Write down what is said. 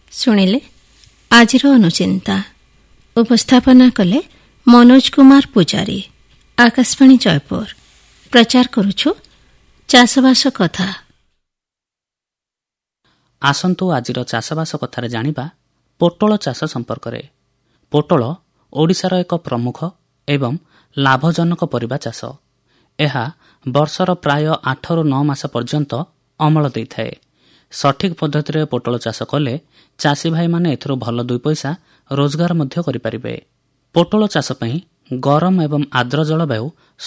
ଶୁଣିଲେ ଆଜିର ଅନୁଚିନ୍ତା। ଉପସ୍ଥାପନା କଲେ ମନୋଜ କୁମାର ପୂଜାରୀ। ଆକାଶବାଣୀ ଜୟପୁର। ପ୍ରଚାର କରୁଛୁ ଚାଷବାସ କଥା। ଆସନ୍ତୁ ଆଜିର ଚାଷବାସ କଥାରେ ଜାଣିବା ପୋଟଳ ଚାଷ ସମ୍ପର୍କରେ। ପୋଟଳ ଓଡ଼ିଶାର ଏକ ପ୍ରମୁଖ ଏବଂ ଲାଭଜନକ ପରିବା ଚାଷ। ଏହା ବର୍ଷର ପ୍ରାୟ 8ରୁ 9 ମାସ ପର୍ଯ୍ୟନ୍ତ ଅମଳ ଦେଇଥାଏ। ସଠିକ୍ ପଦ୍ଧତିରେ ପୋଟଳ ଚାଷ କଲେ ଚାଷୀ ଭାଇମାନେ ଏଥିରୁ ଭଲ 2 ପଇସା ରୋଜଗାର ମଧ୍ୟ କରିପାରିବେ। ପୋଟଳ ଚାଷ ପାଇଁ ଗରମ ଏବଂ ଆର୍ଦ୍ର ଜଳବାୟୁ